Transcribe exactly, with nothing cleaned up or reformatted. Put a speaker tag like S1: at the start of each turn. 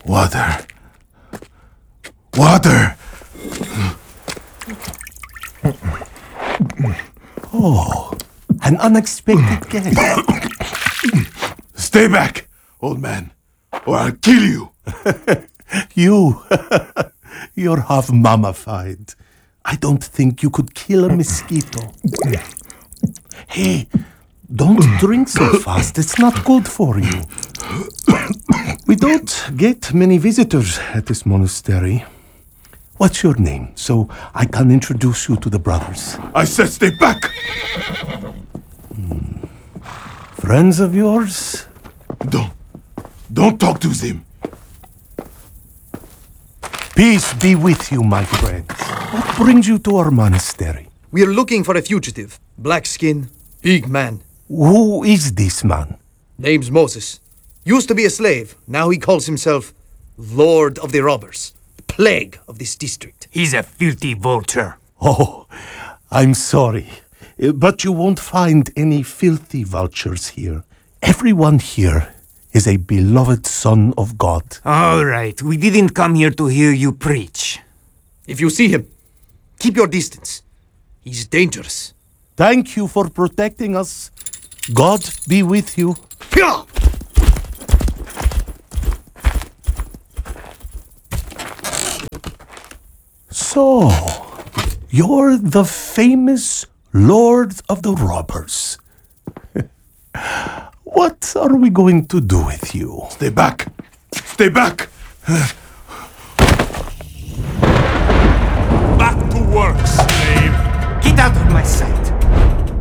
S1: Water. Water!
S2: Oh, an unexpected guest.
S1: Stay back, old man, or I'll kill you.
S2: You, you're half mummified. I don't think you could kill a mosquito. Hey, don't drink so fast. It's not good for you. We don't get many visitors at this monastery. What's your name, so I can introduce you to the brothers?
S1: I said stay back!
S2: Hmm. Friends of yours?
S1: Don't, don't talk to them.
S2: Peace be with you, my friends. What brings you to our monastery?
S3: We are looking for a fugitive. Black skin, big man.
S2: Who is this man?
S3: Name's Moses. Used to be a slave. Now he calls himself Lord of the Robbers. Plague of this district.
S4: He's a filthy vulture.
S2: Oh, I'm sorry, but you won't find any filthy vultures here. Everyone here is a beloved son of God.
S4: All right, we didn't come here to hear you preach.
S3: If you see him, keep your distance. He's dangerous.
S2: Thank you for protecting us. God be with you.
S3: Pia!
S2: So, you're the famous Lord of the Robbers. What are we going to do with you?
S1: Stay back! Stay back!
S4: Back to work, slave! Get out of my sight!